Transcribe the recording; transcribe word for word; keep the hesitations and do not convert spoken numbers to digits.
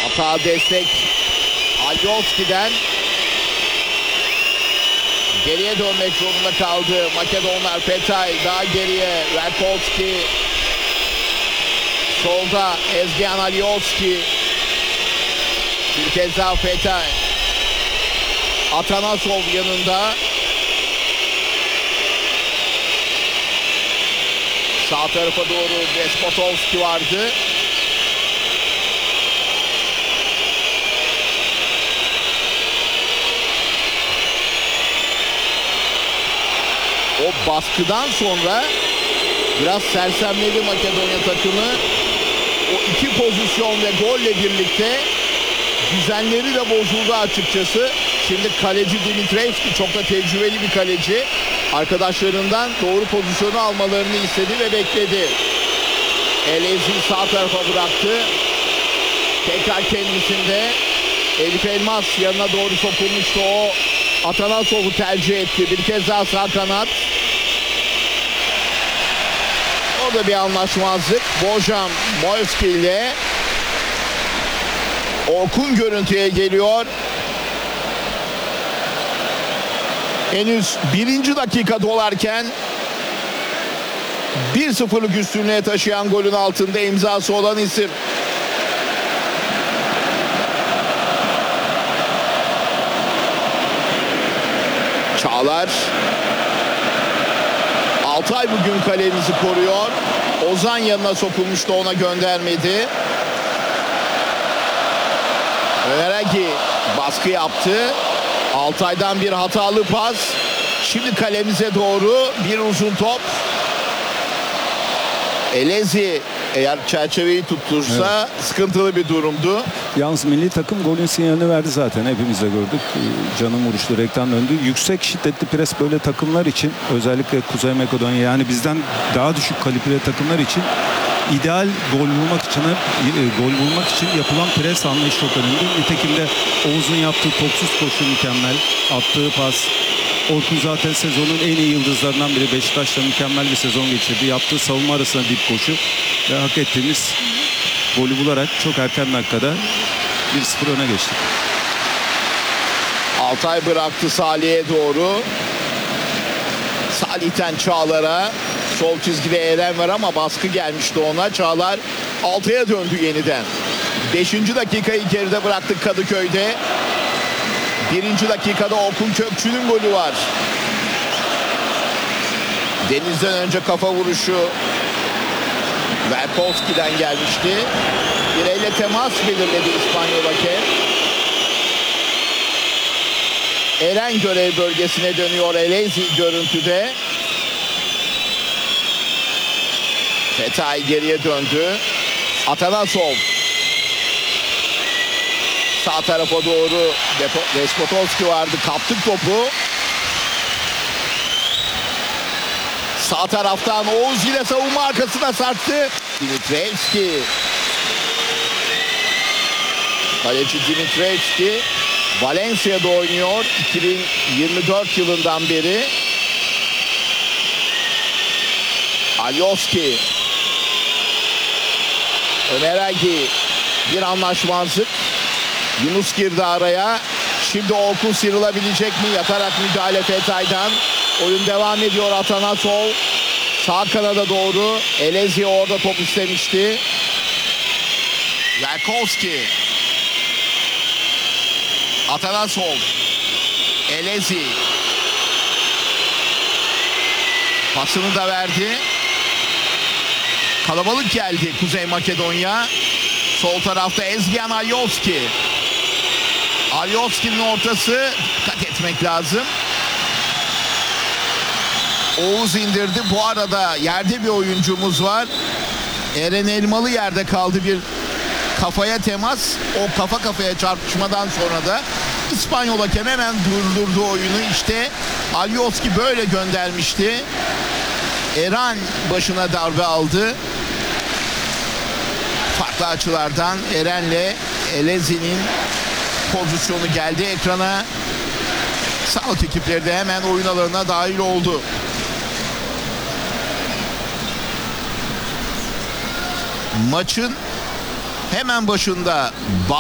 Hata destek Alioski'den. Geriye dönmek zorunda kaldı Makedonlar. Petay daha geriye. Verkovski. Solda Ezgian Alioski. Bir kez daha Petay. Atanasov yanında. Sağ tarafa doğru Despotovski vardı. O baskıdan sonra biraz sersemledi Makedonya takımı. O iki pozisyon ve golle birlikte düzenleri de bozuldu açıkçası. Şimdi kaleci Dimitrevski çok da tecrübeli bir kaleci. Arkadaşlarından doğru pozisyonu almalarını istedi ve bekledi. Elezi sağ tarafa bıraktı. Tekrar kendisinde. Elif Elmas yanına doğru sokulmuştu. O Atanasov'u tercih etti. Bir kez daha sağ kanat. Orada bir anlaşmazlık. Bojan Moevski ile Orkun görüntüye geliyor. Henüz birinci dakika dolarken bir sıfırlık üstünlüğe taşıyan golün altında imzası olan isim. Çağlar. Altay bugün kalemizi koruyor. Ozan yanına sokulmuştu, ona göndermedi. Öneregi baskı yaptı. Altay'dan bir hatalı pas. Şimdi kalemize doğru bir uzun top. Elezi eğer çerçeveyi tuttursa evet, sıkıntılı bir durumdu. Yalnız milli takım golün sinyalini verdi zaten. Hepimiz de gördük. Canım vuruştu, direkten döndü. Yüksek şiddetli pres böyle takımlar için, özellikle Kuzey Makedonya, yani bizden daha düşük kalibre takımlar için ideal gol bulmak için gol bulmak için yapılan pres anlayışı çok önemli. Nitekim de Oğuz'un yaptığı topsuz koşu mükemmel. Attığı pas. Orkun zaten sezonun en iyi yıldızlarından biri. Beşiktaş'ta mükemmel bir sezon geçirdi. Yaptığı savunma arasında dip koşu ve hak ettiğimiz golü bularak çok erken dakikada bir sıfır öne geçtik. Altay bıraktı Salih'e doğru. Salih'ten Çağlar'a. Sol çizgide Eren var ama baskı gelmişti ona. Çağlar Altay'a döndü yeniden. Beşinci dakikayı geride bıraktık Kadıköy'de. Birinci dakikada Orkun Kökçü'nün golü var. Deniz'den önce kafa vuruşu Verkovski'den gelmişti. Bireyle temas belirledi İspanyol hakem. Eren görev bölgesine dönüyor. Elezi görüntüde. Petay geriye döndü. Atanasov. Sağ tarafa doğru Despotovski vardı. Kaptık topu. Sağ taraftan Oğuz ile savunma arkasına sarktı. Dimitrevski. Kaleci Dimitrevski Valencia'da oynuyor iki bin yirmi dört yılından beri. Alioski. Öneregi. Bir anlaşmazlık. Yunus girdi araya. Şimdi Orkun sıyrılabilecek mi? Yatarak müdahale Petay'dan. Oyun devam ediyor. Atanasov sağ kanada doğru. Elezi orada top istemişti. Verkovski. Atanasov. Elezi. Pasını da verdi. Kalabalık geldi Kuzey Makedonya. Sol tarafta Ezgian Alioski. Alioski'nin ortası, dikkat etmek lazım. Oğuz indirdi. Bu arada yerde bir oyuncumuz var. Eren Elmalı yerde kaldı, bir kafaya temas. O kafa kafaya çarpışmadan sonra da İspanyol hakem hemen durdurdu oyunu. İşte Alioski böyle göndermişti. Eren başına darbe aldı. Farklı açılardan Eren'le Elezi'nin pozisyonu geldi ekrana. Sağlık ekipleri de hemen oyun alanına dahil oldu. Maçın hemen başında